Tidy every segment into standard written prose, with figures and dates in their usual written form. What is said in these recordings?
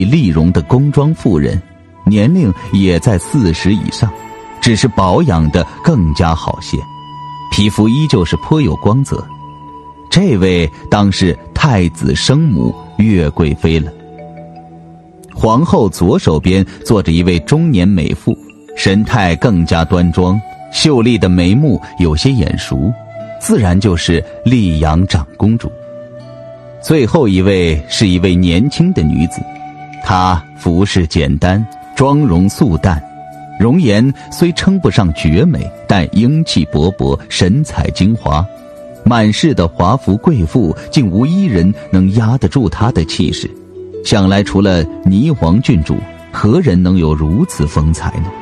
丽容的宫装妇人，年龄也在40以上，只是保养得更加好些，皮肤依旧是颇有光泽。这位当是太子生母岳贵妃了。皇后左手边坐着一位中年美妇，神态更加端庄，秀丽的眉目有些眼熟，自然就是丽阳长公主。最后一位是一位年轻的女子，她服饰简单，妆容素淡，容颜虽称不上绝美，但英气勃勃，神采精华。满室的华服贵妇竟无一人能压得住她的气势，想来除了霓凰郡主，何人能有如此风采呢？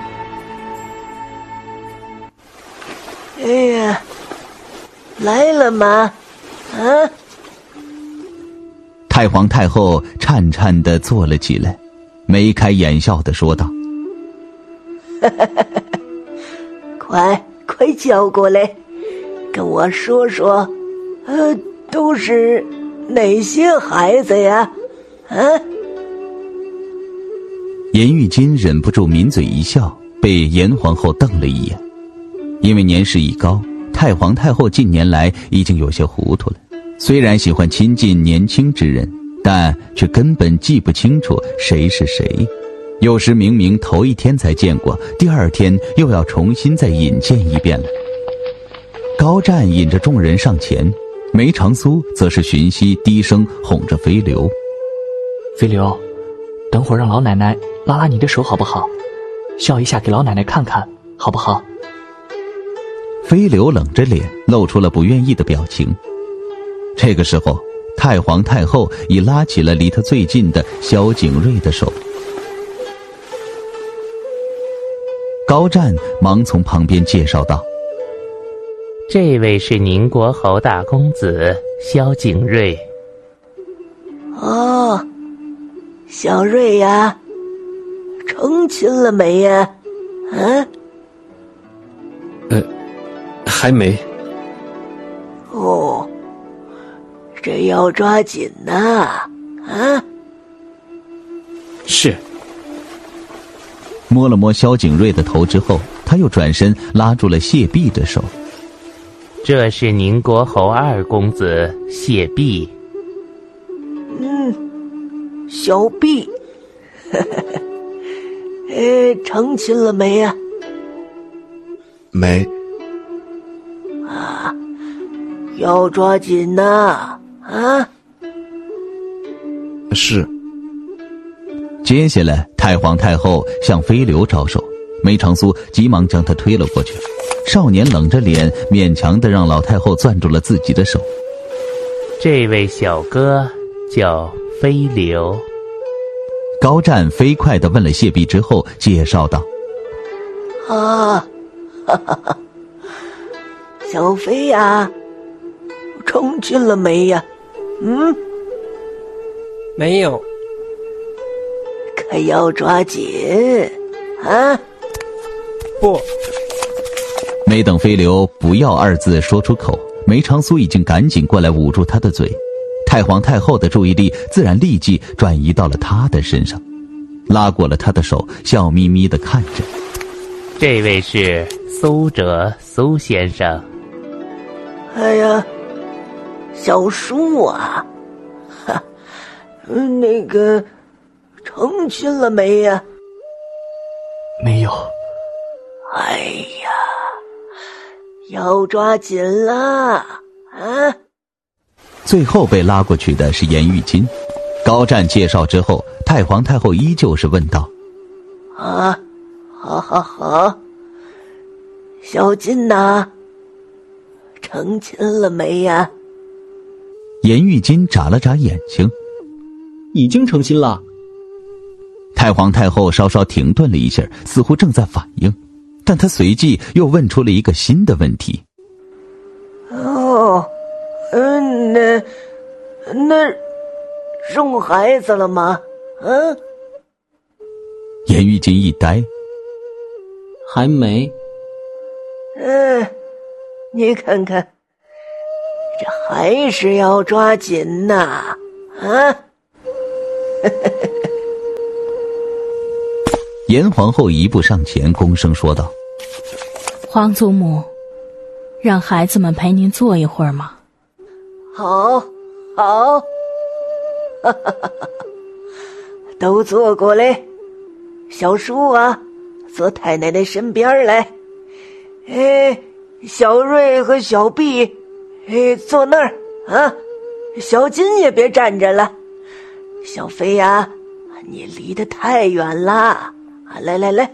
哎呀，来了吗？啊！ 太皇太后颤颤地坐了起来，眉开眼笑地说道： 快叫过来，跟我说说，都是哪些孩子呀？啊！ 颜玉京忍不住抿嘴一笑，被颜皇后瞪了一眼。因为年事已高，太皇太后近年来已经有些糊涂了，虽然喜欢亲近年轻之人，但却根本记不清楚谁是谁，有时明明头一天才见过，第二天又要重新再引荐一遍了。高湛引着众人上前，梅长苏则是寻隙低声哄着飞流： 飞流，等会儿让老奶奶拉拉你的手好不好？笑一下给老奶奶看看好不好？ 飞流冷着脸露出了不愿意的表情。这个时候，太皇太后已拉起了离他最近的萧景睿的手。高湛忙从旁边介绍道： 这位是宁国侯大公子萧景睿。 哦，小睿呀，成亲了没呀？啊？ 还没。 哦，这要抓紧呐！啊！ 是。 摸了摸萧景睿的头之后，他又转身拉住了谢弼的手。 这是宁国侯二公子谢弼。 小弼，成亲了没呀？ 没。 啊，要抓紧呐！啊！ 是。 接下来，太皇太后向飞流招手，梅长苏急忙将他推了过去。少年冷着脸，勉强地让老太后攥住了自己的手。 这位小哥叫飞流。 高湛飞快地问了谢弼之后，介绍道： 啊，哈哈哈，小飞呀，成亲了没呀？ 没有。 可要抓紧啊！ 不。 没等飞流不要二字说出口，梅长苏已经赶紧过来捂住他的嘴。太皇太后的注意力自然立即转移到了他的身上，拉过了他的手，笑眯眯地看着。 这位是苏辙苏先生。 哎呀，小叔啊，哈，那个成亲了没呀？ 没有。 哎呀，要抓紧啦！啊！ 最后被拉过去的是颜玉京。高湛介绍之后，太皇太后依旧是问道： 啊，好，小金呐，成亲了没呀？ 颜玉京眨了眨眼睛： 已经成亲了。 太皇太后稍稍停顿了一下，似乎正在反应，但她随即又问出了一个新的问题： 哦，那生孩子了吗？ 颜玉京一呆： 还没。 你看看，这还是要抓紧呐！啊！ 严皇后一步上前，躬声说道：“ 皇祖母，让孩子们陪您坐一会儿吗？” 好，好，哈哈哈！都坐过来。小叔啊，坐太奶奶身边来。小瑞和小碧，坐那儿啊。小金也别站着了。小飞呀，你离得太远了。来来来。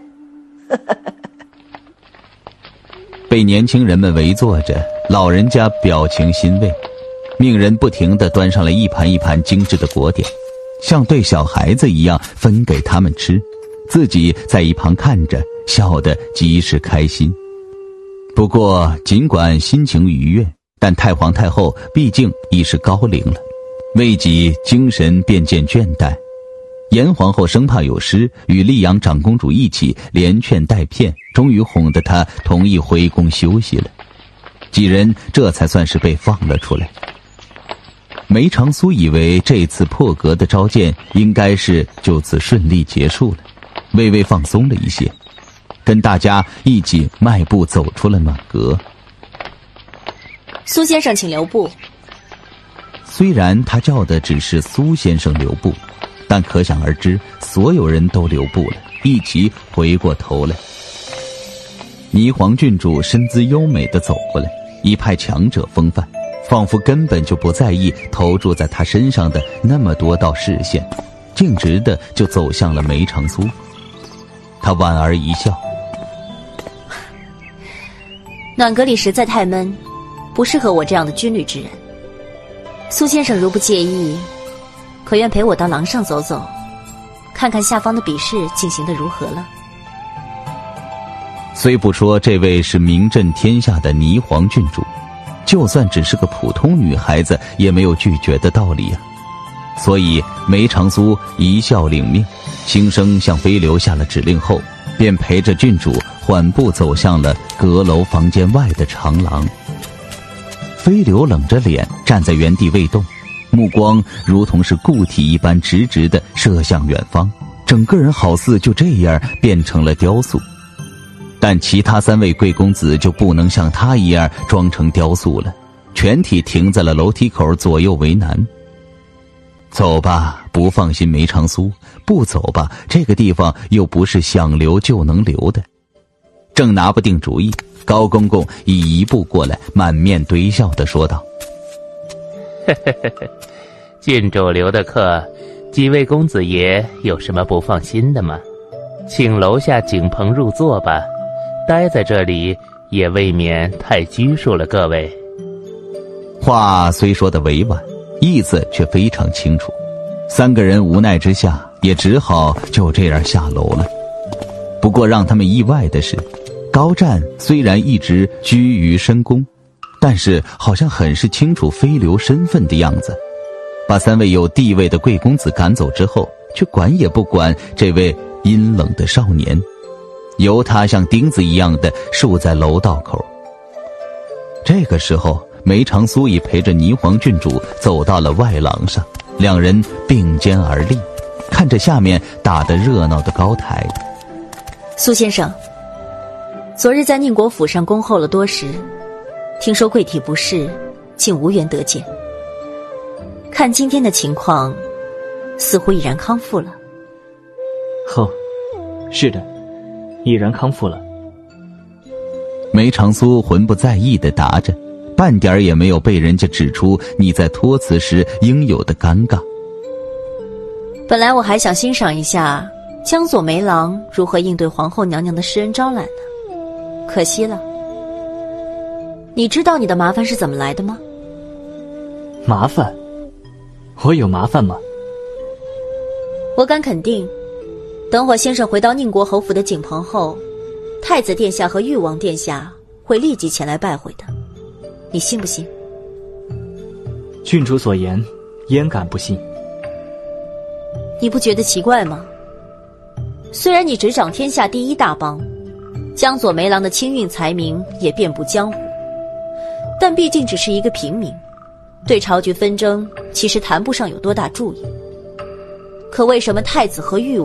被年轻人们围坐着，老人家表情欣慰，命人不停地端上了一盘一盘精致的果点，像对小孩子一样分给他们吃，自己在一旁看着，笑得极是开心。不过尽管心情愉悦，但太皇太后毕竟已是高龄了，未几精神便见倦怠。严皇后生怕有失，与丽阳长公主一起连劝带骗，终于哄得她同意回宫休息了。几人这才算是被放了出来。梅长苏以为这次破格的召见应该是就此顺利结束了，微微放松了一些，跟大家一起迈步走出了暖阁。 苏先生请留步。 虽然他叫的只是苏先生留步，但可想而知，所有人都留步了，一起回过头来。霓凰郡主身姿优美地走过来，一派强者风范，仿佛根本就不在意投注在他身上的那么多道视线，径直的就走向了梅长苏。他莞尔一笑：“ 暖阁里实在太闷，不适合我这样的军旅之人。苏先生如不介意，可愿陪我到廊上走走，看看下方的比试进行得如何了？” 虽不说这位是名震天下的霓凰郡主，就算只是个普通女孩子，也没有拒绝的道理啊。所以梅长苏一笑领命，轻声向飞流下了指令后，便陪着郡主缓步走向了阁楼房间外的长廊。飞流冷着脸站在原地未动，目光如同是固体一般直直地射向远方，整个人好似就这样变成了雕塑。但其他3位贵公子就不能像他一样装成雕塑了，全体停在了楼梯口，左右为难。走吧，不放心梅长苏；不走吧，这个地方又不是想留就能留的。正拿不定主意，高公公已一步过来，满面堆笑地说道：“ 郡主留的客，几位公子爷有什么不放心的吗？请楼下景棚入座吧，待在这里也未免太拘束了各位。” 话虽说得委婉，意思却非常清楚。3个人无奈之下，也只好就这样下楼了。不过让他们意外的是，高湛虽然一直居于深宫，但是好像很是清楚飞流身份的样子。把3位有地位的贵公子赶走之后，却管也不管这位阴冷的少年，由他像钉子一样的竖在楼道口。这个时候，梅长苏已陪着霓凰郡主走到了外廊上，两人并肩而立，看着下面打得热闹的高台。 苏先生，昨日在宁国府上恭候了多时，听说贵体不适，竟无缘得见。看今天的情况，似乎已然康复了。 是的，已然康复了。 梅长苏浑不在意地答着，半点也没有被人家指出你在托辞时应有的尴尬。 本来我还想欣赏一下江左梅郎如何应对皇后娘娘的施恩招揽呢，可惜了。你知道你的麻烦是怎么来的吗？ 麻烦？我有麻烦吗？ 我敢肯定，等会先生回到宁国侯府的景棚后，太子殿下和誉王殿下会立即前来拜会的，你信不信？ 郡主所言，焉敢不信？ 你不觉得奇怪吗？虽然你执掌天下第一大邦，江左梅郎的清韵才名也遍布江湖，但毕竟只是一个平民，对朝局纷争其实谈不上有多大注意。可为什么太子和誉